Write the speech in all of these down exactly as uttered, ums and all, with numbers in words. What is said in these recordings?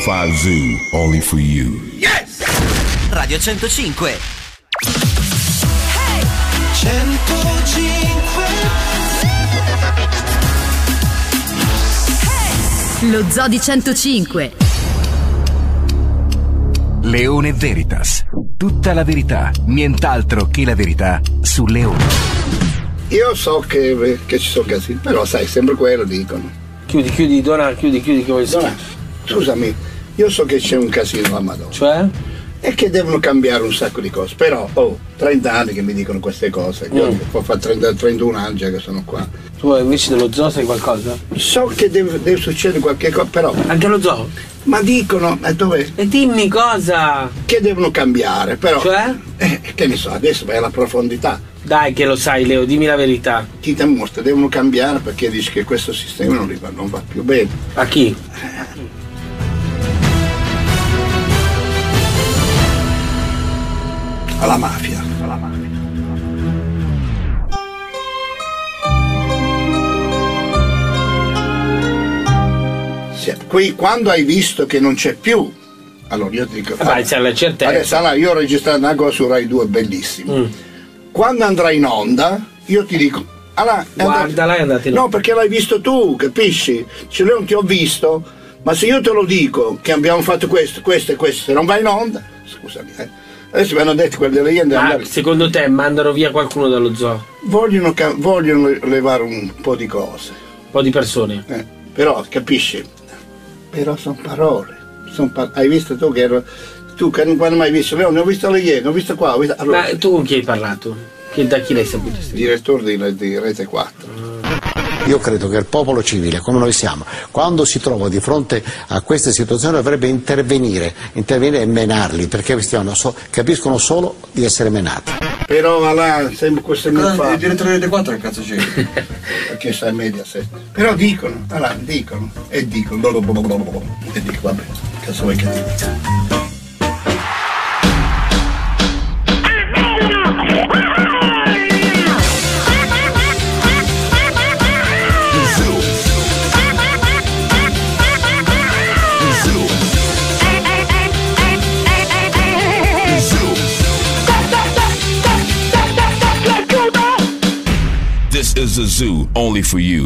centocinque Zoo, only for you. Yes! Radio centocinque. Hey! centocinque. Hey! Lo Zoo di centocinque. Leone Veritas. Tutta la verità, nient'altro che la verità su Leone. Io so che, che ci sono casini, però sai, sempre quello dicono. Chiudi, chiudi, Dona, chiudi, chiudi, che vuoi Dona, scusami, io so che c'è un casino la Madonna. Cioè? E che devono cambiare un sacco di cose, però ho trenta anni che mi dicono queste cose, io mm. ho fatto trenta, trentuno anni già che sono qua. Tu invece dello zoo sai qualcosa? So che deve, deve succedere qualche cosa, però... Anche allo zoo? Ma dicono, e dove? E dimmi cosa? Che devono cambiare, però... Cioè? Eh, che ne so, adesso vai alla profondità. Dai che lo sai Leo, dimmi la verità. Chi ti mostra, devono cambiare perché dici che questo sistema non, va, non va più bene. A chi? Alla mafia. Alla mafia. Sì, qui quando hai visto che non c'è più, allora io ti dico, ah, c'è la certezza. Adesso allora, io ho registrato una cosa su Rai due bellissima. Mm. Quando andrà in onda, io ti dico, allora, guarda, è andata in onda. No, perché l'hai visto tu, capisci? Cioè, io non ti ho visto, ma se io te lo dico che abbiamo fatto questo, questo e questo, se non vai in onda, scusami, eh. Adesso mi hanno detto quelle delle leggende. Ma andare... secondo te mandano via qualcuno dallo zoo? Vogliono, vogliono levare un po' di cose. Un po' di persone. Eh, però, capisci? Però sono parole. Son par... Hai visto tu che ero. Tu che non hai mai visto? Leone, ho visto le ieri, ho visto qua. Ho visto... Allora... Ma tu con chi hai parlato? Che, da chi l'hai saputo? Direttore di, di Rete quattro. Io credo che il popolo civile, come noi siamo, quando si trova di fronte a queste situazioni dovrebbe intervenire, intervenire e menarli, perché questi so, capiscono solo di essere menati. Però va là, sempre questo mi fa. Il direttore di Rete quattro che cazzo c'è? Perché sai Mediaset. Però dicono, allora, dicono, e dicono, e dico, vabbè, cazzo vuoi che dico? This is a zoo only for you.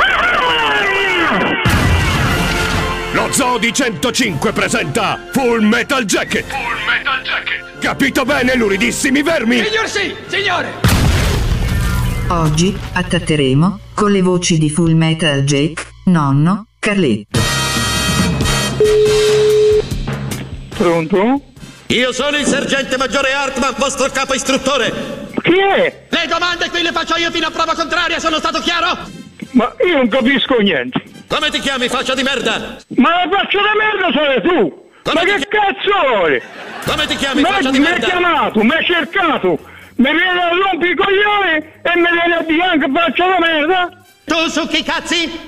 Lo Zoo di centocinque presenta Full Metal Jacket. Full Metal Jacket. Capito bene, luridissimi vermi? Signor sì, signore. Oggi attratteremo con le voci di Full Metal Jacket, nonno, Carletto. Pronto? Io sono il sergente maggiore Hartman, vostro capo istruttore. Chi è? Le domande qui le faccio io fino a prova contraria, sono stato chiaro? Ma io non capisco niente. Come ti chiami, faccia di merda? Ma la faccia di merda sei tu! Come ma che chi... cazzo vuoi? Come ti chiami, ma faccia di mi merda? Mi hai chiamato, mi hai cercato, mi viene a rompere i coglioni e mi viene a dire anche faccia di merda? Tu su chi cazzi?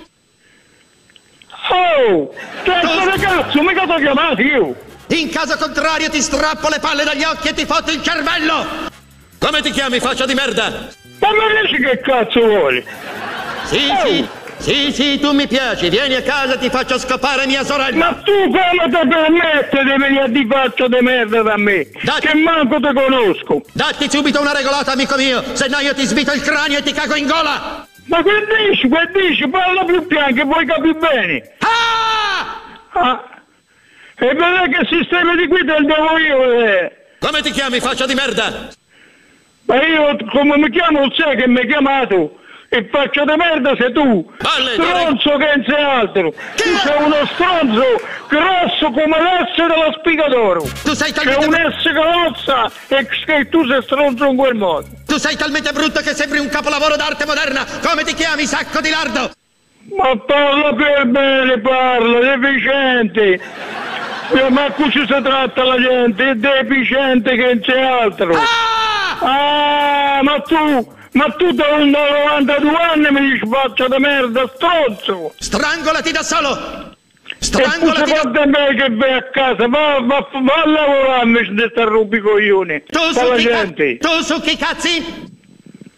Oh! Testa di cazzo, mica ti ho chiamato io! In caso contrario ti strappo le palle dagli occhi e ti fotto il cervello! Come ti chiami, faccia di merda? Ma mi dici che cazzo vuoi? Sì, oh. sì, sì, sì, tu mi piaci, vieni a casa e ti faccio scopare mia sorella. Ma tu come ti permetti di venire a di faccia di merda da me? Datti... Che manco te conosco. Datti subito una regolata, amico mio, se no io ti svito il cranio e ti cago in gola. Ma che dici, che dici? Parla più piano che vuoi capire bene. Ah! Ah! E vedrai che sistema di guida il devo io, eh. Come ti chiami, faccia di merda? Ma io, come mi chiamo, sai che mi hai chiamato? E faccia di merda sei tu! Valle, stronzo che non sei altro! Che? Tu sei uno stronzo grosso come l'S dello spigatore! Tu sei talmente... C'è un S calozza e che tu sei stronzo in quel modo! Tu sei talmente brutto che sembri un capolavoro d'arte moderna! Come ti chiami, sacco di lardo? Ma parla per bene, parla, deficiente! Ma qui ci si tratta la gente, è deficiente che non c'è altro! Ah! Ah, ma tu, ma tu da novantadue anni mi dici faccia di merda, stronzo! Strangolati da solo! Strangolati da... E tu me che vai a casa, va, va, va a lavorare invece di stare rubi i coglioni! Tu su chi cazzi? Tu su chi cazzi?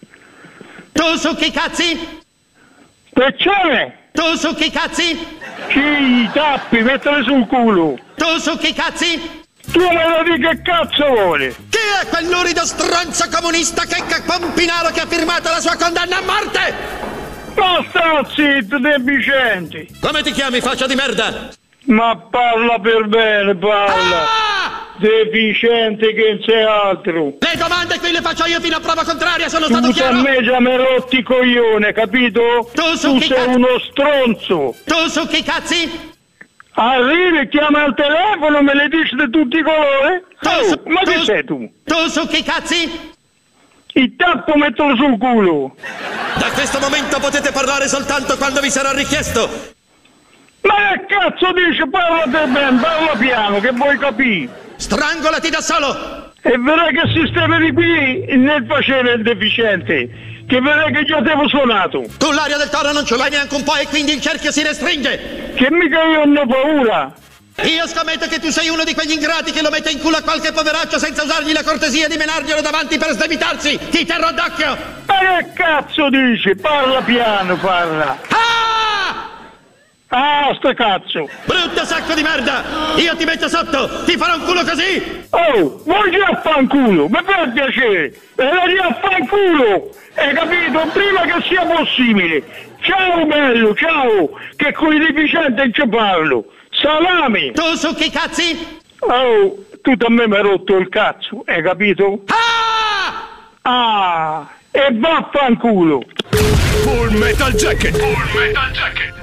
Tu su chi cazzi? Che c'è? Tu su chi cazzi? Sì, tappi, mettili sul culo. Tu su chi cazzi? Tu me lo dici che cazzo vuole? Chi è quel lurido stronzo comunista che è Pompinaro che ha firmato la sua condanna a morte? Ma sta zitto, deficiente. Come ti chiami, faccia di merda? Ma parla per bene, parla. Ah! Deficiente che non sei altro. Le domande qui le faccio io fino a prova contraria, sono Tu stato a chiaro? me già mi rotti i coglione, capito? Tu su Tu chi sei cazzi? uno stronzo. Tu su chi cazzi? Arrivi, chiama al telefono, me le dici di tutti i colori? Tu Oh, su- ma tu- che sei tu? Tu su chi cazzi? Il tappo mettilo sul culo. Da questo momento potete parlare soltanto quando vi sarà richiesto. Ma che cazzo dici? Parla per bene, parla piano, che vuoi capire? Strangolati da solo! E vedrai che sistema di qui nel facere il deficiente, che vedrai che già ti avevo suonato. Tu l'aria del toro non ce l'hai neanche un po' e quindi il cerchio si restringe! Che mica io non ho paura. Io scommetto che tu sei uno di quegli ingrati che lo mette in culo a qualche poveraccio senza usargli la cortesia di menarglielo davanti per sdebitarsi! Ti terrò d'occhio! Ma che cazzo dici? Parla piano, parla. Ah! Ah, sto cazzo. Brutto sacco di merda! Io ti metto sotto! Ti farò un culo così! Oh, vuoi già a fanculo? Mi fa piacere. E vai già a fanculo. Hai capito? Prima che sia possibile. Ciao bello, ciao. Che con i deficienti non ci parlo. Salami. Tu su chi cazzi? Oh, tu da me mi hai rotto il cazzo. Hai capito? Ah! Ah, e vaffanculo. Full Metal Jacket! Full Metal Jacket!